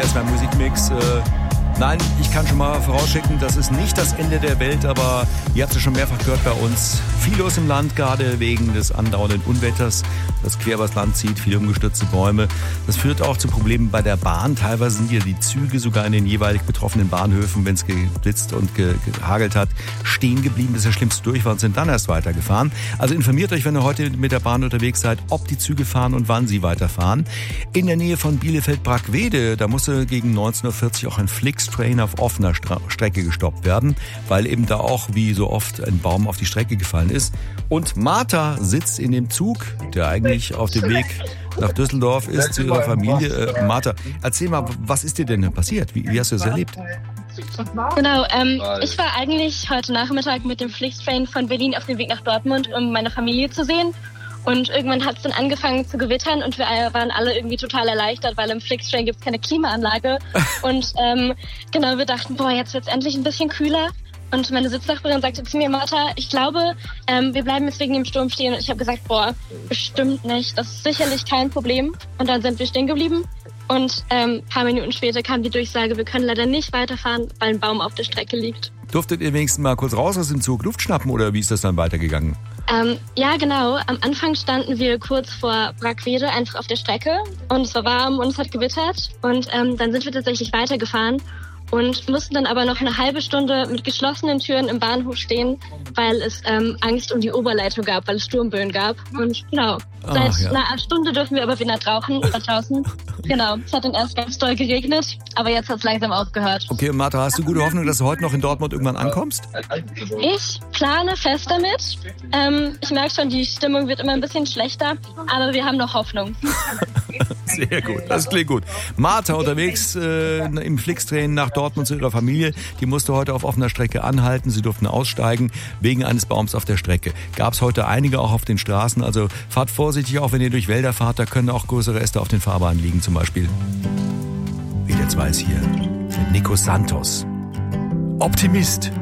Hier ist mein Musikmix. Nein, ich kann schon mal vorausschicken, das ist nicht das Ende der Welt, aber ihr habt es schon mehrfach gehört bei uns. Viel los im Land, gerade wegen des andauernden Unwetters, das quer übers Land zieht, viele umgestürzte Bäume. Das führt auch zu Problemen bei der Bahn. Teilweise sind ja die Züge sogar in den jeweilig betroffenen Bahnhöfen, wenn es geblitzt und gehagelt hat, stehen geblieben, bis der schlimmste durch war und sind dann erst weitergefahren. Also informiert euch, wenn ihr heute mit der Bahn unterwegs seid, ob die Züge fahren und wann sie weiterfahren. In der Nähe von Bielefeld-Brackwede, da musste gegen 19.40 Uhr auch ein Flixtrain auf offener Strecke gestoppt werden, weil eben da auch wie so oft ein Baum auf die Strecke gefallen ist. Und Martha sitzt in dem Zug, der eigentlich auf dem Weg nach Düsseldorf ist, zu ihrer Familie. Martha, erzähl mal, was ist dir denn passiert? Wie hast du das erlebt? Genau, ich war eigentlich heute Nachmittag mit dem Flixtrain von Berlin auf dem Weg nach Dortmund, um meine Familie zu sehen. Und irgendwann hat es dann angefangen zu gewittern und wir waren alle irgendwie total erleichtert, weil im Flixtrain gibt es keine Klimaanlage. Und genau, wir dachten, jetzt wird es endlich ein bisschen kühler. Und meine Sitznachbarin sagte zu mir, Martha, ich glaube, wir bleiben jetzt wegen dem Sturm stehen. Und ich habe gesagt, bestimmt nicht, das ist sicherlich kein Problem. Und dann sind wir stehen geblieben. Und ein paar Minuten später kam die Durchsage, wir können leider nicht weiterfahren, weil ein Baum auf der Strecke liegt. Durftet ihr wenigstens mal kurz raus aus dem Zug Luft schnappen oder wie ist das dann weitergegangen? Ja, genau. Am Anfang standen wir kurz vor Brackwede einfach auf der Strecke und es war warm und es hat gewittert und dann sind wir tatsächlich weitergefahren und mussten dann aber noch eine halbe Stunde mit geschlossenen Türen im Bahnhof stehen, weil es Angst um die Oberleitung gab, weil es Sturmböen gab. Und genau, seit einer Stunde dürfen wir aber wieder draußen. Genau, es hat dann erst ganz doll geregnet, aber jetzt hat es langsam aufgehört. Okay, und Martha, hast du gute Hoffnung, dass du heute noch in Dortmund irgendwann ankommst? Ich plane fest damit. Ich merke schon, die Stimmung wird immer ein bisschen schlechter, aber wir haben noch Hoffnung. Sehr gut, das klingt gut. Martha unterwegs im Flixtrain nach Dortmund zu ihrer Familie. Die musste heute auf offener Strecke anhalten. Sie durften aussteigen wegen eines Baums auf der Strecke. Gab es heute einige auch auf den Straßen. Also fahrt vorsichtig, auch wenn ihr durch Wälder fahrt. Da können auch größere Äste auf den Fahrbahnen liegen zum Beispiel. WDR 2 ist hier mit Nico Santos. Optimist.